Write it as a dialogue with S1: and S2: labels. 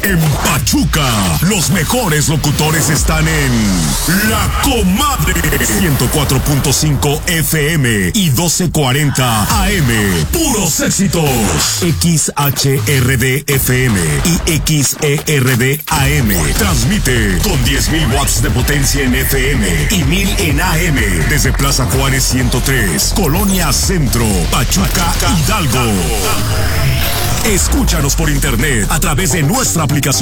S1: En Pachuca, los mejores locutores están en La Comadre. 104.5 FM y 1240 AM. Puros éxitos. XHRD FM y XERD AM. Transmite con 10,000 watts de potencia en FM y 1000 en AM. Desde Plaza Juárez 103, Colonia Centro, Pachuca, Hidalgo. Escúchanos por internet a través de nuestra aplicación